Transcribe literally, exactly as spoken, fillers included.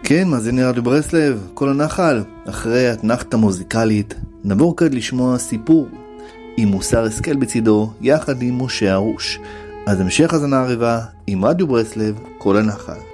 כן, מאזיני רדיו ברסלב, כל הנחל. אחרי התנחת המוזיקלית, נעבור כד לשמוע סיפור עם מוסר השכל בצידו, יחד עם משה הרוש. אז המשך הזנה ערבה עם רדיו ברסלב, כל הנחל.